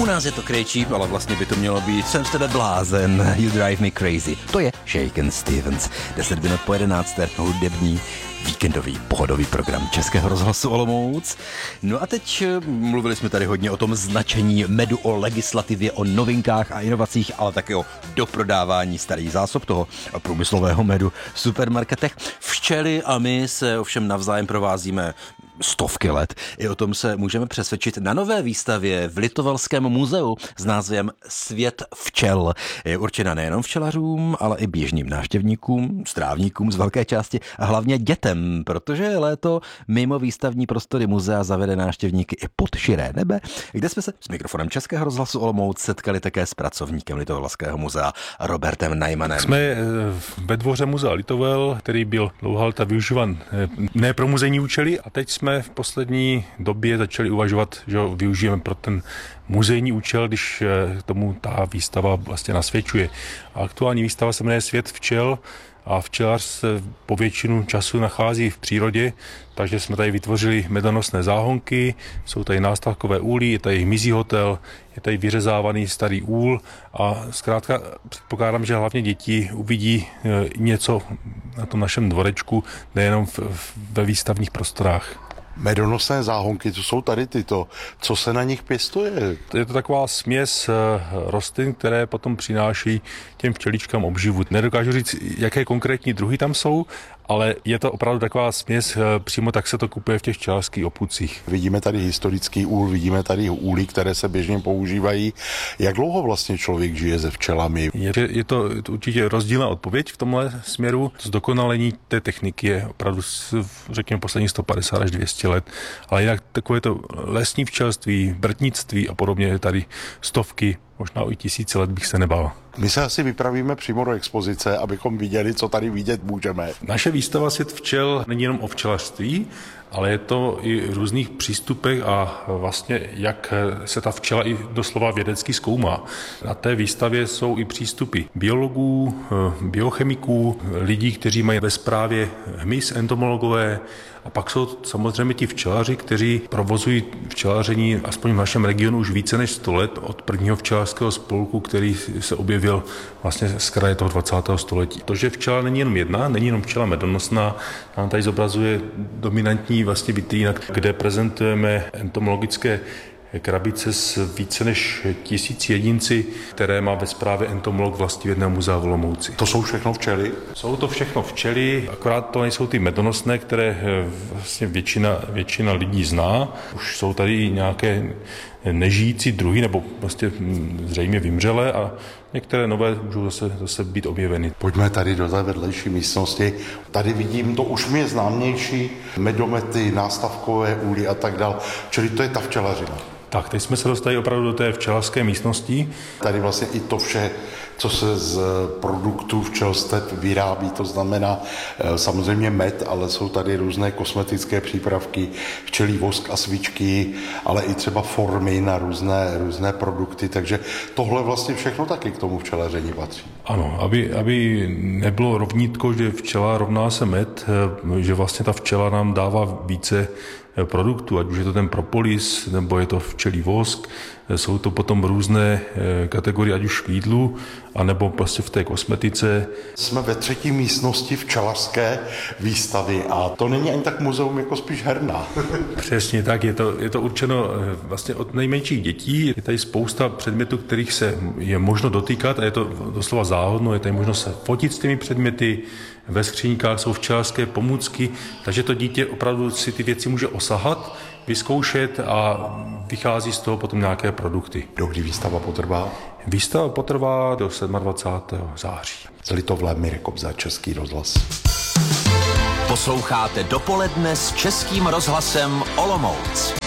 U nás je to krejčí, ale vlastně by to mělo být Jsem z tebe blázen, You Drive Me Crazy. To je Shakin' Stevens. 10 minut po 11. hudební víkendový pohodový program Českého rozhlasu Olomouc. No a teď mluvili jsme tady hodně o tom značení medu, o legislativě, o novinkách a inovacích, ale také o doprodávání starých zásob toho průmyslového medu v supermarketech. Včely a my se ovšem navzájem provázíme stovky let. I o tom se můžeme přesvědčit na nové výstavě v Litovelském muzeu s názvem Svět včel. Je určena nejenom včelařům, ale i běžným návštěvníkům, strávníkům z velké části a hlavně dětem, protože je léto mimo výstavní prostory muzea zavede návštěvníky i pod širé nebe, kde jsme se s mikrofonem Českého rozhlasu Olomouc setkali také s pracovníkem Litovelského muzea Robertem Najmanem. Jsme ve dvoře muzea Litovel, který byl dlouhá léta využívan ne pro muzejní účely, a teď jsme v poslední době začali uvažovat, že ho využijeme pro ten muzejní účel, když tomu ta výstava vlastně nasvědčuje. A aktuální výstava se jmenuje Svět včel a včelař se po většinu času nachází v přírodě, takže jsme tady vytvořili medonosné záhonky, jsou tady nástavkové úly, je tady hmyzí hotel, je tady vyřezávaný starý úl a zkrátka předpokládám, že hlavně děti uvidí něco na tom našem dvorečku, nejenom ve výstavních prostorách. Medonosné záhonky, to jsou tady tyto. Co se na nich pěstuje? Je to taková směs rostlin, které potom přináší těm včeličkám obživu. Nedokážu říct, jaké konkrétní druhy tam jsou, ale je to opravdu taková směs, přímo tak se to kupuje v těch včelařských obchůdcích. Vidíme tady historický úl, vidíme tady úly, které se běžně používají. Jak dlouho vlastně člověk žije se včelami? Je to určitě rozdílná odpověď v tomhle směru. Zdokonalení té techniky je opravdu, řekněme, poslední 150 až 200 let. Ale jinak takové to lesní včelství, vrtnictví a podobně tady stovky, možná i 1000 let bych se nebál. My se asi vypravíme přímo do expozice, abychom viděli, co tady vidět můžeme. Naše výstava Svět včel není jenom o včelařství, ale je to i v různých přístupech a vlastně jak se ta včela i doslova vědecky zkoumá. Na té výstavě jsou i přístupy biologů, biochemiků, lidí, kteří mají ve správě hmyz, entomologové, a pak jsou samozřejmě ti včelaři, kteří provozují včelaření aspoň v našem regionu už více než 100 let od prvního včelařského spolku, který se objevil vlastně z kraje toho 20. století. To, že včela není jenom jedna, není jenom včela medonosná, nám tady zobrazuje dominantní vlastně vitrína, kde prezentujeme entomologické krabice s více než 1000 jedinci, které má ve správě entomolog Vlastivědného muzea v Olomouci. To jsou všechno včely? Jsou to všechno včely, akorát to nejsou ty medonosné, které vlastně většina lidí zná. Už jsou tady nějaké nežijící druhy, nebo vlastně zřejmě vymřelé a některé nové můžou zase být objeveny. Pojďme tady do té vedlejší místnosti. Tady vidím, to už mi je známější, medomety, nástavkové úly a tak dál. Čili to je ta včelařina. Tak, teď jsme se dostali opravdu do té včelařské místnosti. Tady vlastně i to vše, co se z produktů včelstev vyrábí, to znamená samozřejmě med, ale jsou tady různé kosmetické přípravky, včelí vosk a svíčky, ale i třeba formy na různé produkty, takže tohle vlastně všechno taky k tomu včelaření patří. Ano, aby nebylo rovnítko, že včela rovná se med, že vlastně ta včela nám dává více produktů, ať už je to ten propolis, nebo je to včelí vosk, jsou to potom různé kategorie, ať už k jídlu, anebo prostě v té kosmetice. Jsme ve třetí místnosti včelařské výstavy a to není ani tak muzeum, jako spíš herna. Přesně tak, je to určeno vlastně od nejmenších dětí. Je tady spousta předmětů, kterých se je možno dotýkat a je to doslova záhodno, je tady možno se fotit s těmi předměty, ve skříňkách jsou včelařské pomůcky, takže to dítě opravdu si ty věci může osahat, vyzkoušet a vychází z toho potom nějaké produkty. Dokdy výstava potrvá? Výstava potrvá do 27. září. Z Litovle Mirek Kobza, Český rozhlas. Posloucháte Dopoledne s Českým rozhlasem Olomouc.